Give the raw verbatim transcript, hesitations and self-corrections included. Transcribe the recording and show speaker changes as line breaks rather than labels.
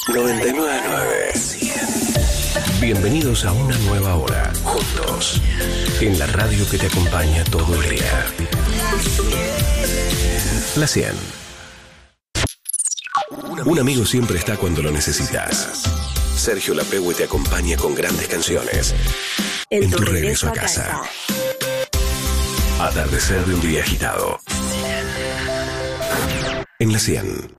noventa y nueve punto nueve. Bienvenidos a una nueva hora, juntos, en la radio que te acompaña todo el día. La cien. Un amigo siempre está cuando lo necesitas. Sergio Lapegue te acompaña con grandes canciones en tu regreso a casa. Atardecer de un día agitado. En la cien.